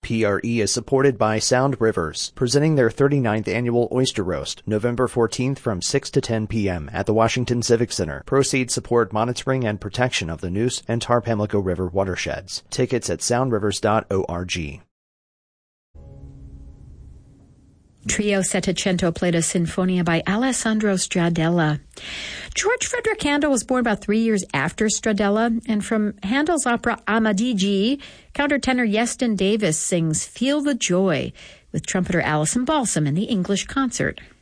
PRE is supported by Sound Rivers, presenting their 39th annual Oyster Roast, November 14th from 6 to 10 p.m. at the Washington Civic Center. Proceeds support monitoring and protection of the Neuse and Tar Pamlico River watersheds. Tickets at soundrivers.org. Trio Settecento played a Sinfonia by Alessandro Stradella. George Frederick Handel was born about 3 years after Stradella, and from Handel's opera Amadigi, countertenor Yeston Davis sings Feel the Joy with trumpeter Alison Balsam in the English concert.